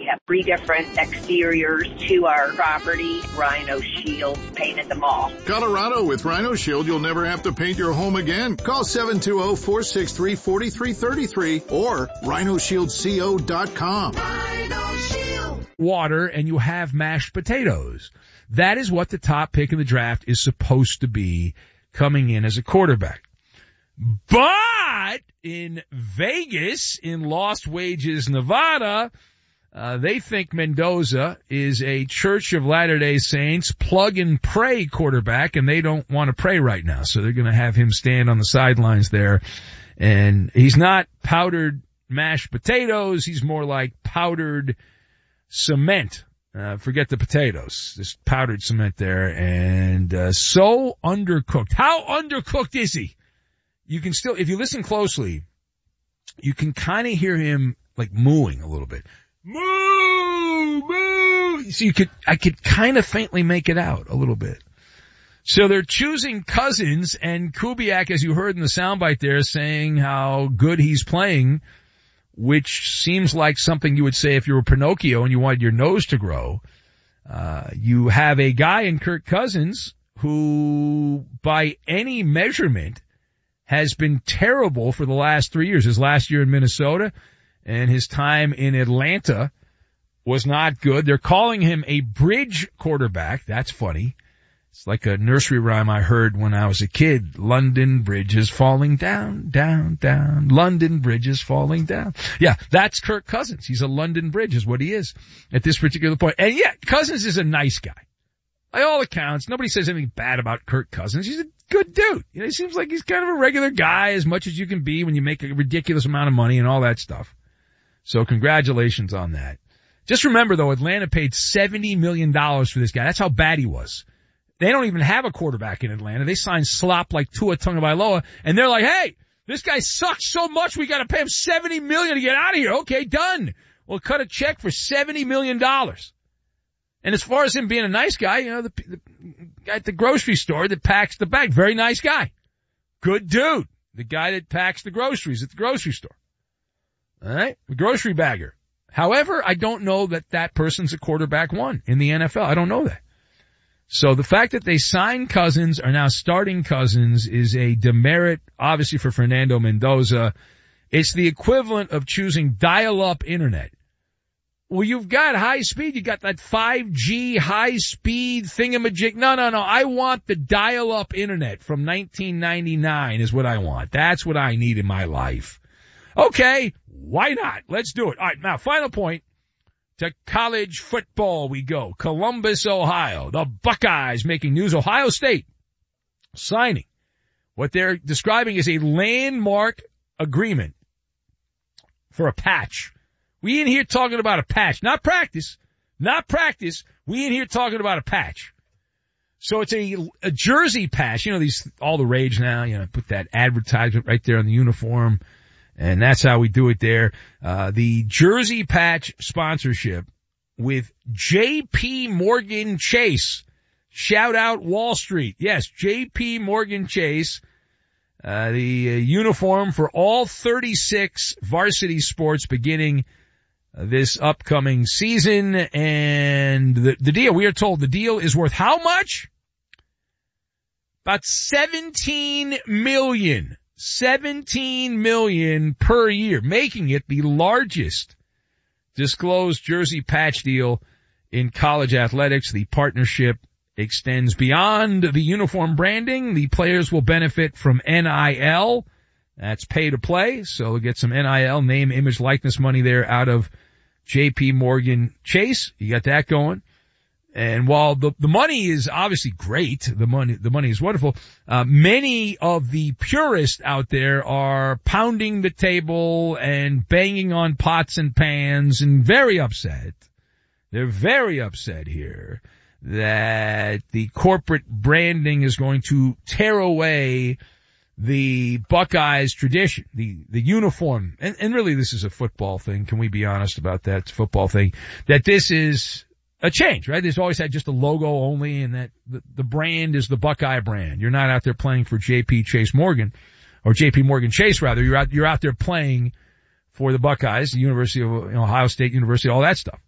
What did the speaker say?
have 3 different exteriors to our property. Rhino Shield painted them all. Colorado, with Rhino Shield, you'll never have to paint your home again. Call 720-463-4333 or rhinoshieldco.com. Rhino Shield. Water and you have mashed potatoes. That is what the top pick in the draft is supposed to be coming in as a quarterback. But in Vegas, in Lost Wages, Nevada, they think Mendoza is a Church of Latter-day Saints plug and pray quarterback, and they don't want to pray right now. So they're going to have him stand on the sidelines there. And he's not powdered mashed potatoes. He's more like powdered cement. Forget the potatoes. Just powdered cement there. And so undercooked. How undercooked is he? You can still, if you listen closely, you can kind of hear him like mooing a little bit. Moo, moo. So I could kind of faintly make it out a little bit. So they're choosing Cousins, and Kubiak, as you heard in the soundbite there, saying how good he's playing, which seems like something you would say if you were Pinocchio and you wanted your nose to grow. You have a guy in Kirk Cousins who, by any measurement, has been terrible for the last 3 years. His last year in Minnesota and his time in Atlanta was not good. They're calling him a bridge quarterback. That's funny. It's like a nursery rhyme I heard when I was a kid. London Bridge is falling down, down, down. London Bridge is falling down. Yeah, that's Kirk Cousins. He's a London Bridge is what he is at this particular point. And yeah, Cousins is a nice guy. By all accounts, nobody says anything bad about Kirk Cousins. He's a good dude. You know, he seems like he's kind of a regular guy, as much as you can be when you make a ridiculous amount of money and all that stuff. So congratulations on that. Just remember though, Atlanta paid $70 million for this guy. That's how bad he was. They don't even have a quarterback in Atlanta. They signed slop like Tua Tagovailoa, and they're like, hey, this guy sucks so much we gotta pay him $70 million to get out of here. Okay, done. We'll cut a check for $70 million. And as far as him being a nice guy, you know, the guy at the grocery store that packs the bag, very nice guy. Good dude. The guy that packs the groceries at the grocery store. All right? The grocery bagger. However, I don't know that that person's a quarterback one in the NFL. I don't know that. So the fact that they signed Cousins, are now starting Cousins, is a demerit, obviously, for Fernando Mendoza. It's the equivalent of choosing dial-up internet. Well, you've got high speed. You got that 5G high speed thingamajig. No. I want the dial-up internet from 1999 is what I want. That's what I need in my life. Okay, why not? Let's do it. All right, now, final point. To college football we go. Columbus, Ohio. The Buckeyes making news. Ohio State signing what they're describing as a landmark agreement for a patch. We in here talking about a patch, not practice. We in here talking about a patch. So it's a jersey patch. You know, these, all the rage now, you know, put that advertisement right there on the uniform. And that's how we do it there. The jersey patch sponsorship with JP Morgan Chase. Shout out Wall Street. Yes, JP Morgan Chase. The uniform for all 36 varsity sports beginning this upcoming season. And the deal, we are told the deal is worth how much? About $17 million. $17 million per year, making it the largest disclosed jersey patch deal in college athletics. The partnership extends beyond the uniform branding. The players will benefit from NIL. That's pay to play. So they'll get some NIL, name, image, likeness money there out of JP Morgan Chase. You got that going. And while the money is obviously great, the money is wonderful, many of the purists out there are pounding the table and banging on pots and pans and very upset. They're very upset here that the corporate branding is going to tear away the Buckeyes tradition, the uniform. And really this is a football thing. Can we be honest about that? It's a football thing. That this is a change, right? There's always had just a logo only, and that the brand is the Buckeye brand. You're not out there playing for JP Morgan Chase rather. You're out there playing for the Buckeyes, the University of Ohio State University, all that stuff.